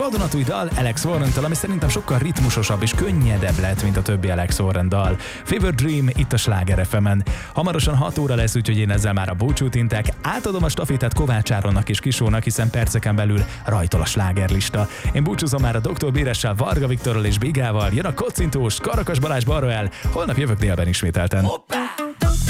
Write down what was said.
vadonatúj dal Alex Warrentől, ami szerintem sokkal ritmusosabb és könnyedebb lett, mint a többi Alex Warren dal. Fever Dream itt a Sláger FM-en. Hamarosan 6 óra lesz, úgyhogy én ezzel már a búcsút intek. Átadom a stafétát Kovács Áronnak és Kisónak, hiszen perceken belül rajtol a slágerlista. Én búcsúzom már a Dr. Béressel, Varga Viktorral és Bigával. Jön a kocintós, Karakas Balázs balra el. Holnap jövök délben ismételten. Hoppá!